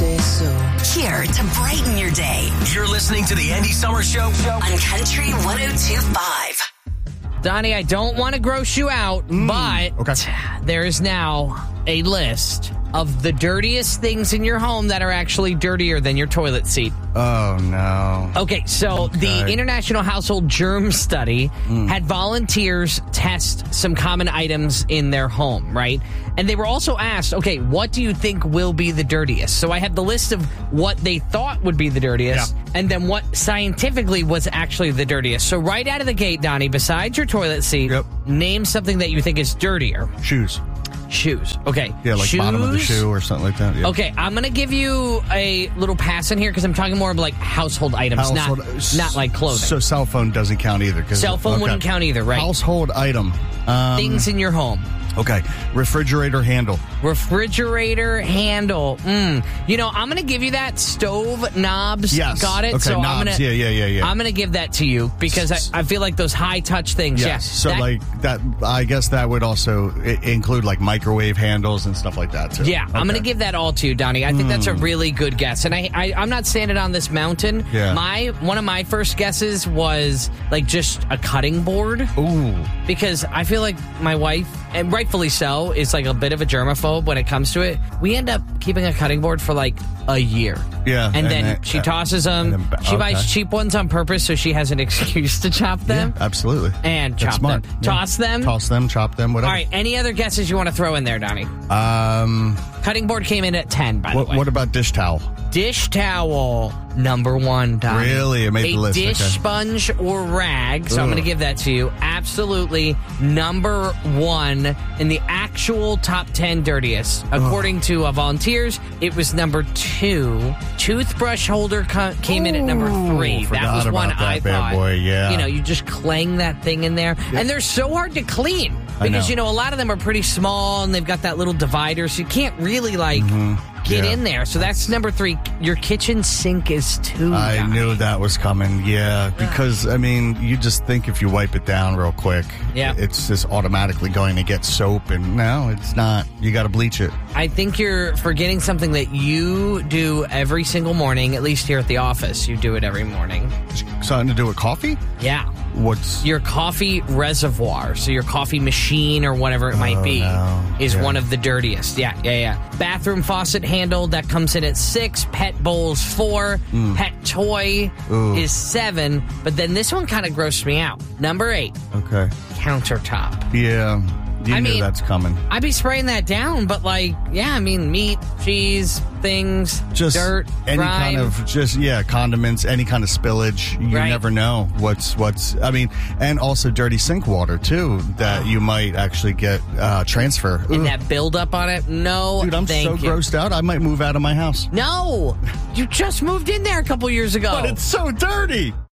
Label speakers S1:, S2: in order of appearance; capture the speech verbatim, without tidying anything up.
S1: say so.
S2: Here to brighten your day.
S3: You're listening to the Andy Summers Show
S2: on Country one oh two point five.
S4: Donnie, I don't want to gross you out,
S5: Mm,
S4: but
S5: okay.
S4: there is now a list of the dirtiest things in your home that are actually dirtier than your toilet seat.
S5: Oh, no.
S4: Okay, so
S5: Okay.
S4: the International Household Germ Study
S5: Mm.
S4: had volunteers test some common items in their home, right? And they were also asked, okay, what do you think will be the dirtiest? So I had the list of what they thought would be the dirtiest,
S5: Yeah.
S4: and then what scientifically was actually the dirtiest. So right out of the gate, Donnie, besides your toilet seat,
S5: Yep.
S4: name something that you think is dirtier.
S5: Shoes.
S4: Shoes. Okay.
S5: Yeah, like
S4: Shoes?
S5: bottom of the shoe or something like that. Yeah.
S4: Okay, I'm going to give you a little pass in here because I'm talking more of like household items,
S5: Household-
S4: not not like clothing.
S5: So cell phone doesn't count either. 'cause-
S4: Cell phone
S5: okay.
S4: wouldn't count either, right?
S5: Household item. Um,
S4: Things in your home.
S5: Okay. Refrigerator handle.
S4: Refrigerator handle. Mm. You know, I'm going to give you that. Stove knobs.
S5: Yes.
S4: Got it?
S5: Okay,
S4: so I'm
S5: knobs.
S4: gonna,
S5: Yeah, yeah, yeah, yeah.
S4: I'm going to give that to you because I, I feel like those high touch things.
S5: Yes.
S4: Yeah.
S5: So
S4: that-
S5: like that, I guess that would also I- include like microwave handles and stuff like that too.
S4: Yeah, I'm going to
S5: Okay.
S4: give that all to you, Donnie. I think that's a really good guess. And I, I, I'm not standing on this mountain.
S5: Yeah.
S4: My One of my first guesses was like just a cutting board.
S5: Ooh.
S4: Because I feel like my wife, and rightfully so, is like a bit of a germaphobe when it comes to it. We end up keeping a cutting board for like a year.
S5: Yeah,
S4: And,
S5: and
S4: then
S5: then-
S4: she tosses them.
S5: and then-
S4: she buys
S5: okay.
S4: cheap ones on purpose so she has an excuse to chop them.
S5: Yeah, absolutely.
S4: And
S5: That's
S4: chop
S5: smart.
S4: them.
S5: Yeah.
S4: Toss them.
S5: Toss them, chop them,
S4: All
S5: whatever.
S4: right. Any other guesses you want to throw in there, Donnie?
S5: Um,
S4: Cutting board came in at ten, by
S5: what,
S4: the way.
S5: what about dish towel?
S4: Dish towel, number one, Donnie.
S5: Really? It made
S4: a
S5: the list,
S4: dish
S5: okay.
S4: sponge or rag, so I'm
S5: Ugh.
S4: going to give that to you. Absolutely number one in the actual top ten dirtiest. According to uh, volunteers, it was number two. Toothbrush holder co- came in at number
S5: Ooh,
S4: three. That
S5: forgot
S4: was one
S5: about that
S4: I
S5: bad
S4: thought.
S5: boy, yeah.
S4: You know, you just clang that thing in there. And they're so hard to clean.
S5: I
S4: Because,
S5: know.
S4: you know, a lot of them are pretty small and they've got that little divider, so you can't really, like, get
S5: Yeah.
S4: in there. So that's number three. Your kitchen sink is two.
S5: I
S4: Donnie.
S5: knew that was coming, yeah. Because, I mean, you just think if you wipe it down real quick,
S4: Yeah.
S5: it's just automatically going to get soap. And no, it's not. You got to bleach it.
S4: I think you're forgetting something that you do every single morning, at least here at the office. You do it every morning.
S5: Something to do with coffee?
S4: Yeah.
S5: What's.
S4: Your coffee reservoir, so your coffee machine or whatever it might
S5: Oh,
S4: be,
S5: no.
S4: is
S5: Yeah.
S4: one of the dirtiest. Yeah, yeah, yeah. Bathroom faucet handle, that comes in at six. Pet bowls, four. Pet toy
S5: Ooh.
S4: is seven. But then this one kind of grossed me out. Number eight,
S5: Okay.
S4: countertop.
S5: Yeah. You
S4: I
S5: knew
S4: mean-
S5: that's coming.
S4: I'd be spraying that down, but like, yeah, I mean, meat, cheese, things,
S5: Just
S4: dirt,
S5: any
S4: grime.
S5: kind of just yeah condiments, any kind of spillage. You
S4: Right.
S5: never know what's what's. I mean, and also dirty sink water too that you might actually get uh, transfer.
S4: and
S5: Ugh.
S4: that buildup on it. No,
S5: Dude, I'm
S4: thank
S5: so
S4: you.
S5: grossed out. I might move out of my house.
S4: No, you just moved in there a couple years ago.
S5: But it's so dirty.